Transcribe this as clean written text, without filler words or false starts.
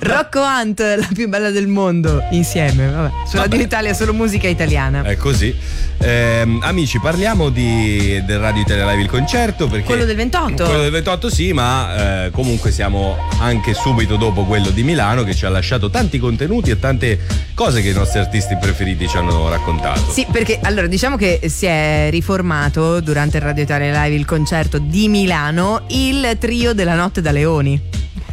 Rocco Hunt, la più bella del mondo, insieme. Vabbè. Su Radio Italia solo musica italiana. È così. Amici, parliamo del Radio Italia Live il concerto, perché quello del 28. Quello del 28 sì, ma comunque siamo anche subito dopo quello di Milano, che ci ha lasciato tanti contenuti e tante cose che i nostri artisti preferiti ci hanno raccontato. Sì, perché allora diciamo che si è riformato durante il Radio Italia Live il concerto di Milano il trio della Notte da Leoni.